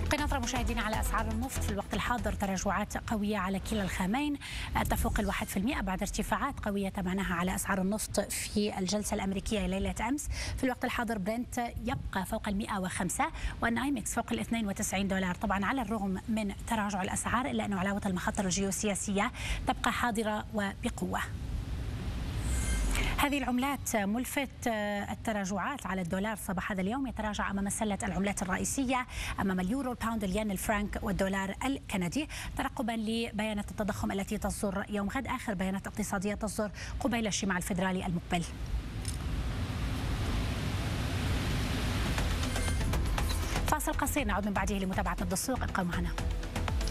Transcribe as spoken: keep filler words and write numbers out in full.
نظرة مشاهدينا على أسعار النفط في الوقت الحاضر. تراجعات قوية على كلا الخامين تفوق الواحد في المئة بعد ارتفاعات قوية تابعناها على أسعار النفط في الجلسة الأمريكية ليلة أمس. في الوقت الحاضر برنت يبقى فوق المئة وخمسة والنايمكس فوق الاثنين وتسعين دولار. طبعا على الرغم من تراجع الأسعار إلا أنه علاوة المخاطر الجيوسياسية تبقى حاضرة وبقوة. هذه العملات ملفت التراجعات على الدولار صباح هذا اليوم، يتراجع أمام سلة العملات الرئيسية أمام اليورو، الباوند، الين، الفرنك والدولار الكندي، ترقبا لبيانات التضخم التي تصدر يوم غد، آخر بيانات اقتصادية تصدر قبيل الاجتماع الفيدرالي المقبل. فاصل قصير نعود من بعده لمتابعة نبض السوق، ابقوا معنا.